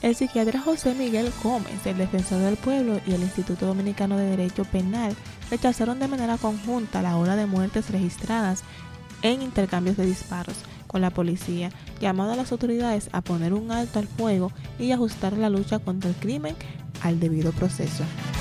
El psiquiatra José Miguel Gómez, el Defensor del Pueblo y el Instituto Dominicano de Derecho Penal rechazaron de manera conjunta la ola de muertes registradas en intercambios de disparos con la policía, llamando a las autoridades a poner un alto al fuego y ajustar la lucha contra el crimen al debido proceso.